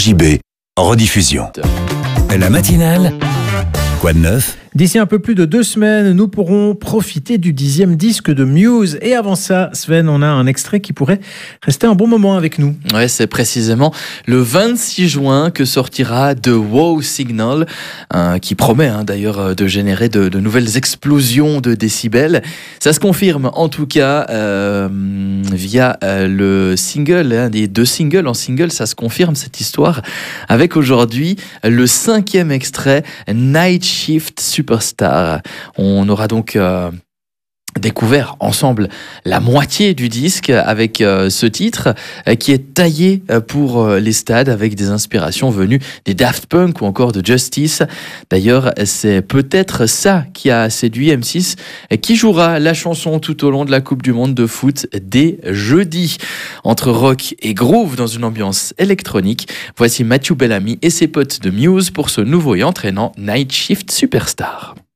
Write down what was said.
JB, en rediffusion. La matinale, quoi de neuf ? D'ici un peu plus de 2 semaines, nous pourrons profiter du 10e disque de Muse. Et avant ça, Sven, on a un extrait qui pourrait rester un bon moment avec nous. Ouais, c'est précisément le 26 juin que sortira The Wow Signal, qui promet d'ailleurs de générer de nouvelles explosions de décibels. Ça se confirme en tout cas via le single, des 2 singles en single, ça se confirme cette histoire, avec aujourd'hui le 5e extrait, Night Shift Superstar. On aura donc découvert ensemble la moitié du disque avec ce titre qui est taillé pour les stades avec des inspirations venues des Daft Punk ou encore de Justice. D'ailleurs, c'est peut-être ça qui a séduit M6 qui jouera la chanson tout au long de la Coupe du Monde de foot dès jeudi. Entre rock et groove dans une ambiance électronique, voici Matthew Bellamy et ses potes de Muse pour ce nouveau et entraînant Night Shift Superstar.